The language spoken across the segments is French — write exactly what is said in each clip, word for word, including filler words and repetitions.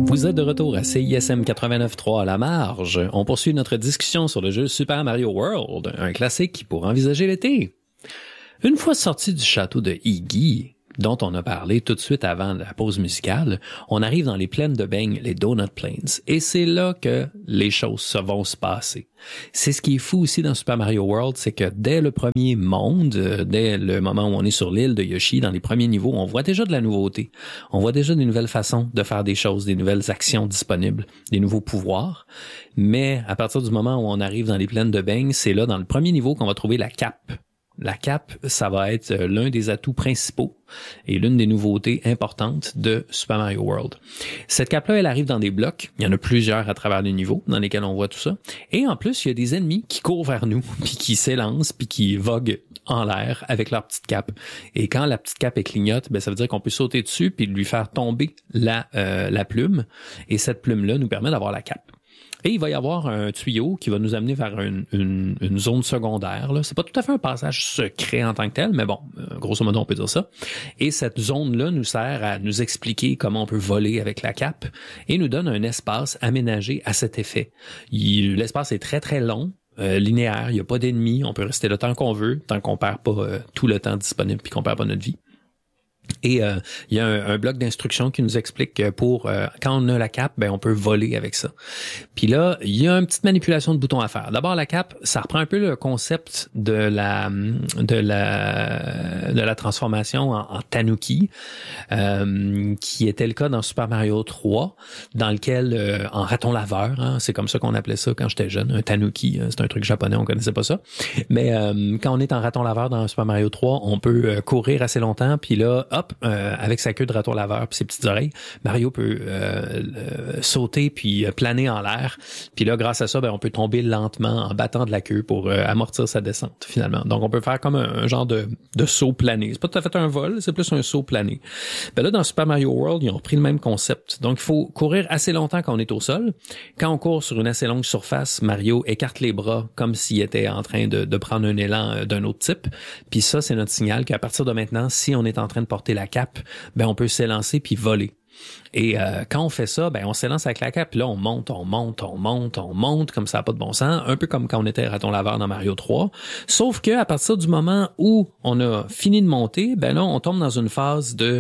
Vous êtes de retour à C I S M quatre-vingt-neuf trois à la marge. On poursuit notre discussion sur le jeu Super Mario World, un classique qui pourrait envisager l'été. Une fois sorti du château de Iggy, dont on a parlé tout de suite avant la pause musicale, on arrive dans les plaines de beigne, les Donut Plains, et c'est là que les choses vont se passer. C'est ce qui est fou aussi dans Super Mario World, c'est que dès le premier monde, dès le moment où on est sur l'île de Yoshi, dans les premiers niveaux, on voit déjà de la nouveauté. On voit déjà des nouvelles façons de faire des choses, des nouvelles actions disponibles, des nouveaux pouvoirs. Mais à partir du moment où on arrive dans les plaines de beigne, c'est là, dans le premier niveau, qu'on va trouver la cape. La cape, ça va être l'un des atouts principaux et l'une des nouveautés importantes de Super Mario World. Cette cape-là, elle arrive dans des blocs. Il y en a plusieurs à travers les niveaux dans lesquels on voit tout ça. Et en plus, il y a des ennemis qui courent vers nous, puis qui s'élancent, puis qui voguent en l'air avec leur petite cape. Et quand la petite cape est clignote, ben ça veut dire qu'on peut sauter dessus puis lui faire tomber la euh, la plume. Et cette plume-là nous permet d'avoir la cape. Et il va y avoir un tuyau qui va nous amener vers une, une, une zone secondaire. Là. C'est pas tout à fait un passage secret en tant que tel, mais bon, euh, grosso modo, on peut dire ça. Et cette zone-là nous sert à nous expliquer comment on peut voler avec la cape et nous donne un espace aménagé à cet effet. Il, l'espace est très, très long. Euh, linéaire, il n'y a pas d'ennemis, on peut rester le temps qu'on veut, tant qu'on perd pas euh, tout le temps disponible puis qu'on perd pas notre vie. Et euh, il y a un, un bloc d'instructions qui nous explique que pour euh, quand on a la cape, ben on peut voler avec ça. Puis là, il y a une petite manipulation de boutons à faire. D'abord, la cape, ça reprend un peu le concept de la de la de la transformation en, en tanuki, euh, qui était le cas dans Super Mario trois, dans lequel euh, en raton laveur, hein, c'est comme ça qu'on appelait ça quand j'étais jeune, un tanuki, c'est un truc japonais, on connaissait pas ça. Mais euh, quand on est en raton laveur dans Super Mario trois, on peut euh, courir assez longtemps, puis là hop, euh, avec sa queue de raton laveur puis ses petites oreilles, Mario peut euh, euh, sauter puis euh, planer en l'air. Puis là, grâce à ça, ben on peut tomber lentement en battant de la queue pour euh, amortir sa descente, finalement. Donc, on peut faire comme un, un genre de, de saut plané. C'est pas tout à fait un vol, c'est plus un saut plané. Ben là, dans Super Mario World, ils ont repris le même concept. Donc, il faut courir assez longtemps quand on est au sol. Quand on court sur une assez longue surface, Mario écarte les bras comme s'il était en train de, de prendre un élan d'un autre type. Puis ça, c'est notre signal qu'à partir de maintenant, si on est en train de porter la cape, ben on peut s'élancer puis voler. Et euh, quand on fait ça, ben on s'élance avec la cape, puis là on monte, on monte, on monte, on monte, comme ça n'a pas de bon sens, un peu comme quand on était raton laveur dans Mario trois. Sauf que à partir du moment où on a fini de monter, ben là on tombe dans une phase de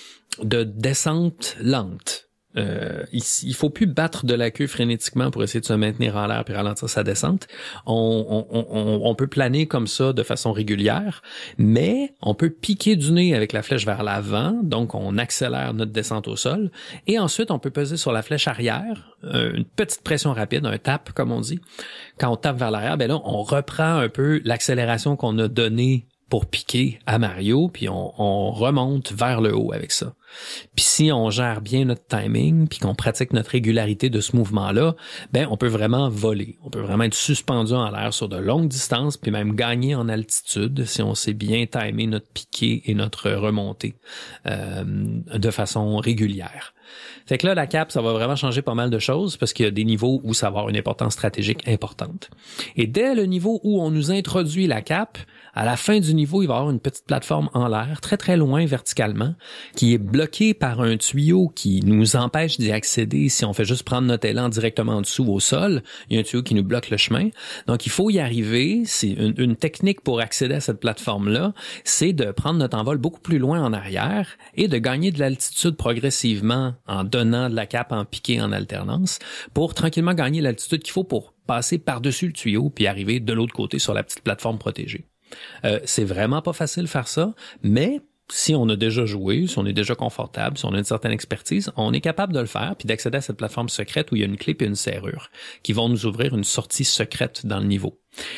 de descente lente. Euh, il, il faut plus battre de la queue frénétiquement pour essayer de se maintenir en l'air puis ralentir sa descente. On, on, on, on peut planer comme ça de façon régulière, mais on peut piquer du nez avec la flèche vers l'avant, donc on accélère notre descente au sol, et ensuite on peut peser sur la flèche arrière, euh, une petite pression rapide, un tap comme on dit. Quand on tape vers l'arrière, ben là on reprend un peu l'accélération qu'on a donnée pour piquer à Mario, puis on, on remonte vers le haut avec ça. Puis si on gère bien notre timing, puis qu'on pratique notre régularité de ce mouvement-là, ben on peut vraiment voler. On peut vraiment être suspendu en l'air sur de longues distances, puis même gagner en altitude si on sait bien timer notre piqué et notre remontée euh, de façon régulière. Fait que là, la cape, ça va vraiment changer pas mal de choses parce qu'il y a des niveaux où ça va avoir une importance stratégique importante. Et dès le niveau où on nous introduit la cape, à la fin du niveau, il va y avoir une petite plateforme en l'air, très très loin verticalement, qui est bloquée par un tuyau qui nous empêche d'y accéder si on fait juste prendre notre élan directement en dessous au sol. Il y a un tuyau qui nous bloque le chemin. Donc, il faut y arriver. C'est une, une technique pour accéder à cette plateforme-là, c'est de prendre notre envol beaucoup plus loin en arrière et de gagner de l'altitude progressivement en donnant de la cape en piqué en alternance pour tranquillement gagner l'altitude qu'il faut pour passer par-dessus le tuyau puis arriver de l'autre côté sur la petite plateforme protégée. Euh, c'est vraiment pas facile de faire ça, mais si on a déjà joué, si on est déjà confortable, si on a une certaine expertise, on est capable de le faire puis d'accéder à cette plateforme secrète où il y a une clé et une serrure qui vont nous ouvrir une sortie secrète dans le niveau.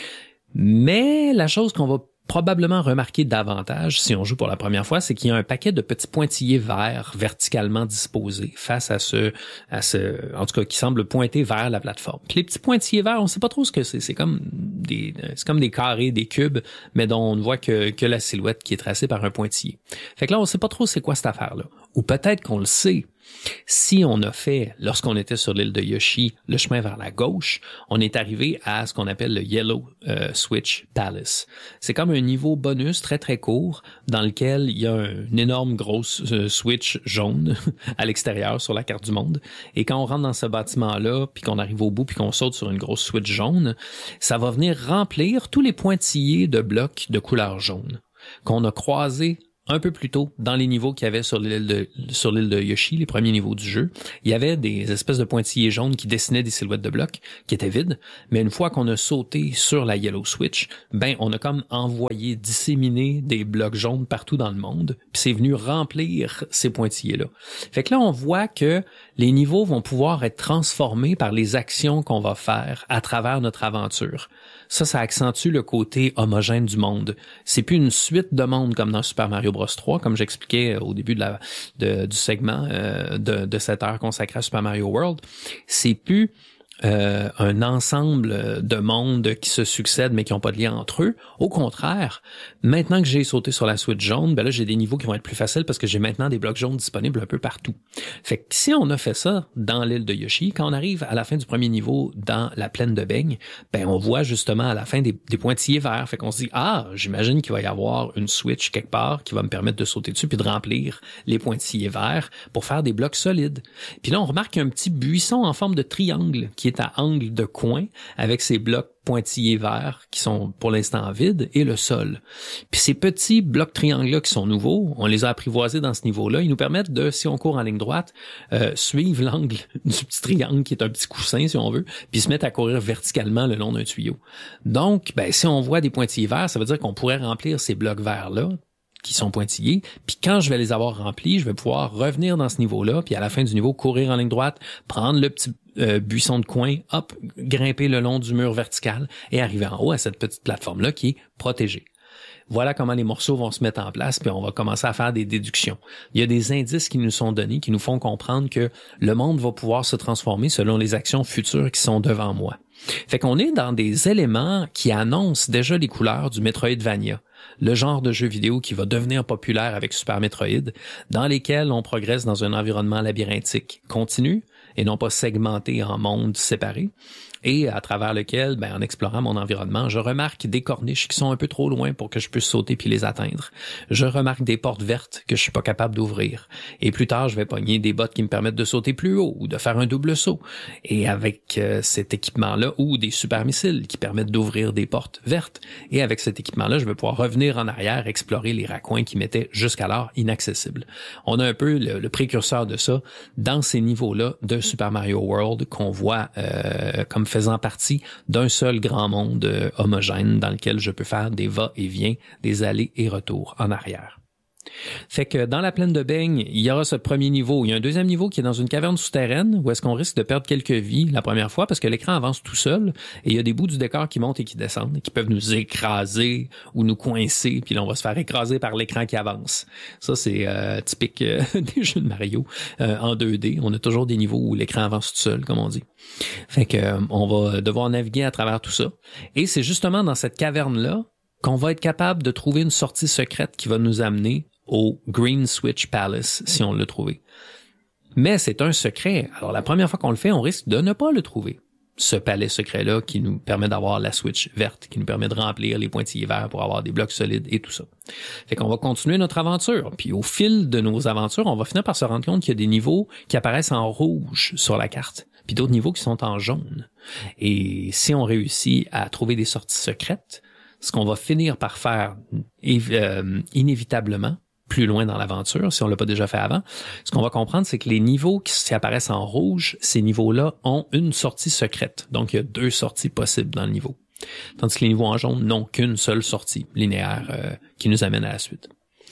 Mais la chose qu'on va probablement remarquer davantage si on joue pour la première fois, c'est qu'il y a un paquet de petits pointillés verts verticalement disposés face à ce, à ce, en tout cas, qui semble pointer vers la plateforme. Puis les petits pointillés verts, on sait pas trop ce que c'est. C'est comme des, c'est comme des carrés, des cubes, mais dont on ne voit que, que la silhouette qui est tracée par un pointillé. Fait que là, on sait pas trop c'est quoi cette affaire-là. Ou peut-être qu'on le sait. Si on a fait, lorsqu'on était sur l'île de Yoshi, le chemin vers la gauche, on est arrivé à ce qu'on appelle le Yellow euh, Switch Palace. C'est comme un niveau bonus très très court dans lequel il y a un, une énorme grosse euh, switch jaune à l'extérieur sur la carte du monde. Et quand on rentre dans ce bâtiment-là, puis qu'on arrive au bout, puis qu'on saute sur une grosse switch jaune, ça va venir remplir tous les pointillés de blocs de couleur jaune qu'on a croisés un peu plus tôt, dans les niveaux qu'il y avait sur l'île de, sur l'île de Yoshi, les premiers niveaux du jeu, il y avait des espèces de pointillés jaunes qui dessinaient des silhouettes de blocs, qui étaient vides, mais une fois qu'on a sauté sur la Yellow Switch, ben, on a comme envoyé, disséminé des blocs jaunes partout dans le monde, puis c'est venu remplir ces pointillés-là. Fait que là, on voit que les niveaux vont pouvoir être transformés par les actions qu'on va faire à travers notre aventure. Ça, ça accentue le côté homogène du monde. C'est plus une suite de mondes comme dans Super Mario Bros trois, comme j'expliquais au début de la, de, du segment euh, de, de cette heure consacrée à Super Mario World. C'est plus euh, un ensemble de mondes qui se succèdent mais qui n'ont pas de lien entre eux. Au contraire, maintenant que j'ai sauté sur la Switch jaune, ben là j'ai des niveaux qui vont être plus faciles parce que j'ai maintenant des blocs jaunes disponibles un peu partout. Fait que si on a fait ça dans l'île de Yoshi, quand on arrive à la fin du premier niveau dans la plaine de beigne, ben on voit justement à la fin des, des pointillés verts. Fait qu'on se dit, ah, j'imagine qu'il va y avoir une Switch quelque part qui va me permettre de sauter dessus puis de remplir les pointillés verts pour faire des blocs solides. Puis là, on remarque un petit buisson en forme de triangle qui est à angle de coin avec ses blocs pointillés verts qui sont pour l'instant vides et le sol. Puis ces petits blocs triangles-là qui sont nouveaux, on les a apprivoisés dans ce niveau-là, ils nous permettent de, si on court en ligne droite, euh, suivre l'angle du petit triangle qui est un petit coussin si on veut, puis se mettre à courir verticalement le long d'un tuyau. Donc, ben si on voit des pointillés verts, ça veut dire qu'on pourrait remplir ces blocs verts-là qui sont pointillés, puis quand je vais les avoir remplis, je vais pouvoir revenir dans ce niveau-là, puis à la fin du niveau, courir en ligne droite, prendre le petit euh, buisson de coin, hop, grimper le long du mur vertical et arriver en haut à cette petite plateforme-là qui est protégée. Voilà comment les morceaux vont se mettre en place, puis on va commencer à faire des déductions. Il y a des indices qui nous sont donnés, qui nous font comprendre que le monde va pouvoir se transformer selon les actions futures qui sont devant moi. Fait qu'on est dans des éléments qui annoncent déjà les couleurs du Metroidvania, le genre de jeu vidéo qui va devenir populaire avec Super Metroid, dans lesquels on progresse dans un environnement labyrinthique continu et non pas segmenté en mondes séparés, et à travers lequel, ben, en explorant mon environnement, je remarque des corniches qui sont un peu trop loin pour que je puisse sauter puis les atteindre. Je remarque des portes vertes que je suis pas capable d'ouvrir. Et plus tard, je vais pogner des bottes qui me permettent de sauter plus haut ou de faire un double saut. Et avec euh, cet équipement-là, ou des super missiles qui permettent d'ouvrir des portes vertes. Et avec cet équipement-là, je vais pouvoir revenir en arrière, explorer les raccoins qui m'étaient jusqu'alors inaccessibles. On a un peu le, le précurseur de ça dans ces niveaux-là de Super Mario World qu'on voit euh, comme faisant partie d'un seul grand monde euh, homogène dans lequel je peux faire des va-et-vient, des allers et retours en arrière. Fait que dans la plaine de beigne, il y aura ce premier niveau. Il y a un deuxième niveau qui est dans une caverne souterraine où est-ce qu'on risque de perdre quelques vies la première fois parce que l'écran avance tout seul et il y a des bouts du décor qui montent et qui descendent et qui peuvent nous écraser ou nous coincer puis là on va se faire écraser par l'écran qui avance. Ça c'est euh, typique euh, des jeux de Mario euh, en deux D. On a toujours des niveaux où l'écran avance tout seul comme on dit. Fait que euh, on va devoir naviguer à travers tout ça et c'est justement dans cette caverne-là qu'on va être capable de trouver une sortie secrète qui va nous amener au Green Switch Palace, si on l'a trouvé. Mais c'est un secret. Alors, la première fois qu'on le fait, on risque de ne pas le trouver. Ce palais secret-là qui nous permet d'avoir la Switch verte, qui nous permet de remplir les pointillés verts pour avoir des blocs solides et tout ça. Fait qu'on va continuer notre aventure. Puis au fil de nos aventures, on va finir par se rendre compte qu'il y a des niveaux qui apparaissent en rouge sur la carte, puis d'autres niveaux qui sont en jaune. Et si on réussit à trouver des sorties secrètes, ce qu'on va finir par faire euh, inévitablement, plus loin dans l'aventure, si on l'a pas déjà fait avant, ce qu'on va comprendre, c'est que les niveaux qui apparaissent en rouge, ces niveaux-là ont une sortie secrète. Donc, il y a deux sorties possibles dans le niveau. Tandis que les niveaux en jaune n'ont qu'une seule sortie linéaire euh, qui nous amène à la suite.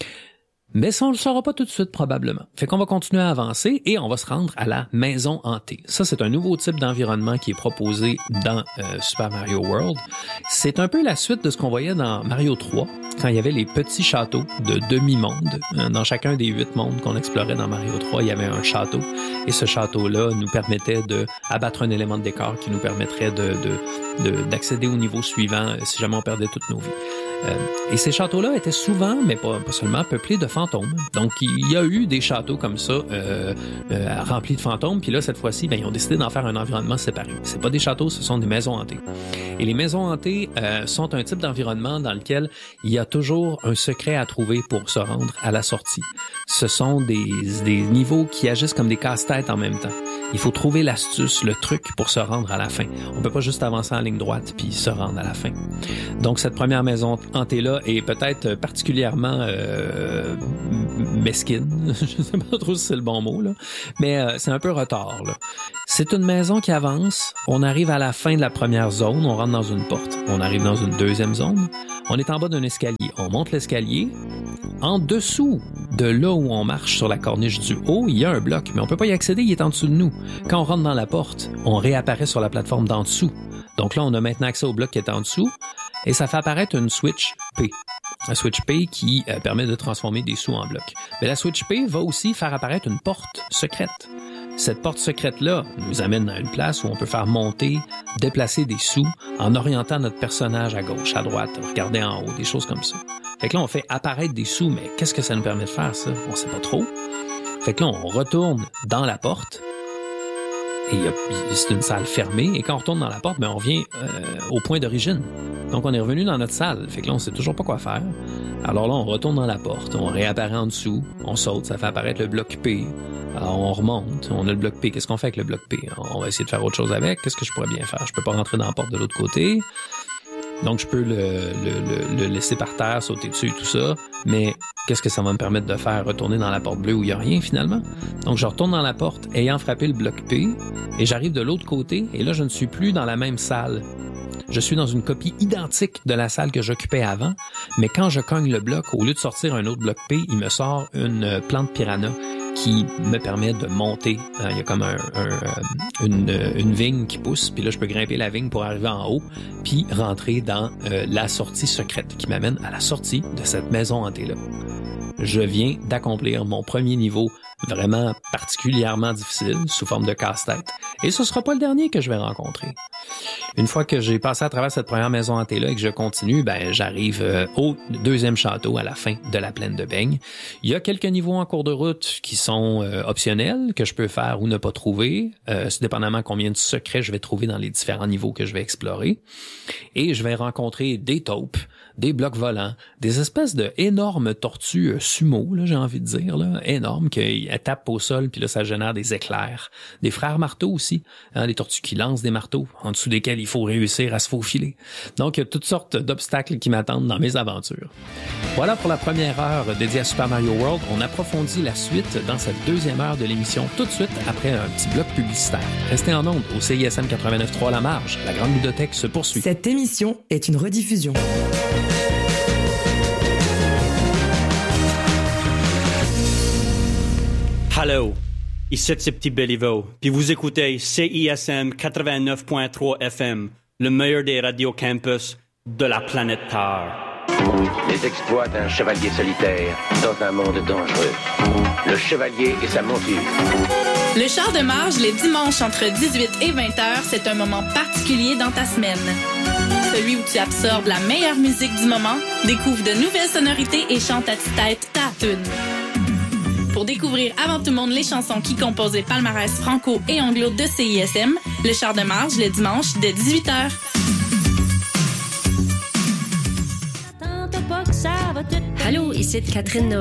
Mais ça, on le saura pas tout de suite, probablement. Fait qu'on va continuer à avancer et on va se rendre à la maison hantée. Ça, c'est un nouveau type d'environnement qui est proposé dans euh, Super Mario World. C'est un peu la suite de ce qu'on voyait dans Mario trois, quand il y avait les petits châteaux de demi-monde. Dans chacun des huit mondes qu'on explorait dans Mario trois, il y avait un château. Et ce château-là nous permettait de abattre un élément de décor qui nous permettrait de, de, de, d'accéder au niveau suivant si jamais on perdait toutes nos vies. Euh, et ces châteaux-là étaient souvent, mais pas, pas seulement, peuplés de fantômes. Donc, il y a eu des châteaux comme ça, euh, euh, remplis de fantômes. Puis là, cette fois-ci, ben, ils ont décidé d'en faire un environnement séparé. C'est pas des châteaux, ce sont des maisons hantées. Et les maisons hantées euh, sont un type d'environnement dans lequel il y a toujours un secret à trouver pour se rendre à la sortie. Ce sont des, des niveaux qui agissent comme des casse-têtes en même temps. Il faut trouver l'astuce, le truc pour se rendre à la fin. On peut pas juste avancer en ligne droite puis se rendre à la fin. Donc, cette première maison hantée-là est peut-être particulièrement euh, mesquine. Je sais pas trop si c'est le bon mot, là. Mais euh, c'est un peu retard, là. C'est une maison qui avance. On arrive à la fin de la première zone. On rentre dans une porte. On arrive dans une deuxième zone. On est en bas d'un escalier. On monte l'escalier. En dessous de là où on marche sur la corniche du haut, il y a un bloc, mais on peut pas y accéder, il est en dessous de nous. Quand on rentre dans la porte, on réapparaît sur la plateforme d'en dessous. Donc là, on a maintenant accès au bloc qui est en dessous et ça fait apparaître une switch P. Un switch P qui euh, permet de transformer des sous en blocs. Mais la switch P va aussi faire apparaître une porte secrète. Cette porte secrète-là nous amène à une place où on peut faire monter, déplacer des sous en orientant notre personnage à gauche, à droite, regarder en haut, des choses comme ça. Fait que là, on fait apparaître des sous, mais qu'est-ce que ça nous permet de faire, ça? On sait pas trop. Fait que là, on retourne dans la porte et y a, c'est une salle fermée. Et quand on retourne dans la porte, ben on revient euh, au point d'origine. Donc, on est revenu dans notre salle. Fait que là, on sait toujours pas quoi faire. Alors là, on retourne dans la porte, on réapparaît en dessous, on saute, ça fait apparaître le bloc P. Alors, on remonte, on a le bloc P. Qu'est-ce qu'on fait avec le bloc P? On va essayer de faire autre chose avec. Qu'est-ce que je pourrais bien faire? Je peux pas rentrer dans la porte de l'autre côté. Donc, je peux le, le, le, le laisser par terre, sauter dessus et tout ça. Mais qu'est-ce que ça va me permettre de faire? Retourner dans la porte bleue où il n'y a rien, finalement. Donc, je retourne dans la porte, ayant frappé le bloc P, et j'arrive de l'autre côté, et là, je ne suis plus dans la même salle. Je suis dans une copie identique de la salle que j'occupais avant, mais quand je cogne le bloc, au lieu de sortir un autre bloc P, il me sort une plante piranha qui me permet de monter. Il y a comme un, un, une, une vigne qui pousse, puis là, je peux grimper la vigne pour arriver en haut, puis rentrer dans euh, la sortie secrète qui m'amène à la sortie de cette maison hantée-là. Je viens d'accomplir mon premier niveau vraiment particulièrement difficile, sous forme de casse-tête. Et ce sera pas le dernier que je vais rencontrer. Une fois que j'ai passé à travers cette première maison hantée-là et que je continue, ben j'arrive euh, au deuxième château à la fin de la plaine de Beigne. Il y a quelques niveaux en cours de route qui sont euh, optionnels, que je peux faire ou ne pas trouver, euh, dépendamment combien de secrets je vais trouver dans les différents niveaux que je vais explorer. Et je vais rencontrer des taupes, des blocs volants, des espèces de énormes tortues euh, sumo, là, j'ai envie de dire, là, énormes, qui tapent au sol, puis là, ça génère des éclairs. Des frères marteaux aussi, hein, des tortues qui lancent des marteaux, en dessous desquels il faut réussir à se faufiler. Donc, il y a toutes sortes d'obstacles qui m'attendent dans mes aventures. Voilà pour la première heure dédiée à Super Mario World. On approfondit la suite dans cette deuxième heure de l'émission, tout de suite après un petit bloc publicitaire. Restez en ondes au C I S M quatre-vingt-neuf point trois La Marge. La Grande Ludothèque se poursuit. Cette émission est une rediffusion. Hello, ici c'est Petit Béliveau, puis vous écoutez C I S M quatre-vingt-neuf point trois F M, le meilleur des radios campus de la planète Terre. Les exploits d'un chevalier solitaire dans un monde dangereux. Le chevalier et sa monture. Le char de marge, les dimanches entre dix-huit et vingt heures, c'est un moment particulier dans ta semaine. Celui où tu absorbes la meilleure musique du moment, découvre de nouvelles sonorités et chante à tue-tête ta tune. Pour découvrir avant tout le monde les chansons qui composent les palmarès franco et anglo de C I S M, le char de marge le dimanche dès dix-huit heures. Allô, ici Catherine Noël.